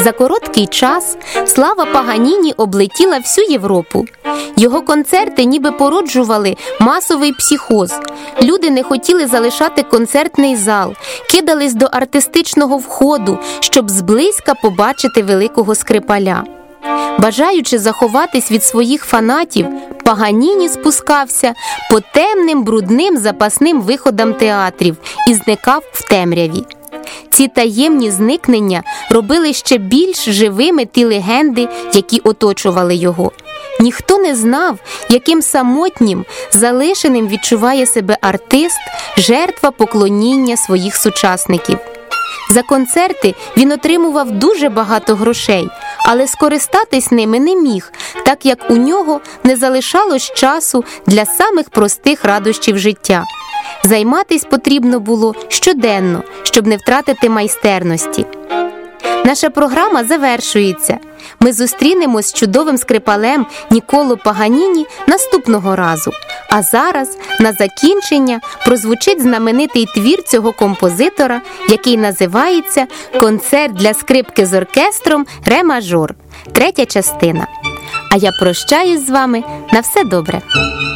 За короткий час слава Паганіні облетіла всю Європу. Його концерти ніби породжували масовий психоз. Люди не хотіли залишати концертний зал, кидались до артистичного входу, щоб зблизька побачити великого скрипаля. Бажаючи заховатись від своїх фанатів, Паганіні спускався по темним, брудним запасним виходам театрів і зникав в темряві. Ці таємні зникнення робили ще більш живими ті легенди, які оточували його. Ніхто не знав, яким самотнім, залишеним відчуває себе артист, жертва поклоніння своїх сучасників. За концерти він отримував дуже багато грошей, але скористатись ними не міг, так як у нього не залишалось часу для самих простих радощів життя. Займатись потрібно було щоденно, щоб не втратити майстерності. Наша програма завершується. Ми зустрінемось з чудовим скрипалем Ніколо Паганіні наступного разу. А зараз, на закінчення, прозвучить знаменитий твір цього композитора, який називається «Концерт для скрипки з оркестром Ре мажор», третя частина. А я прощаюсь з вами. На все добре!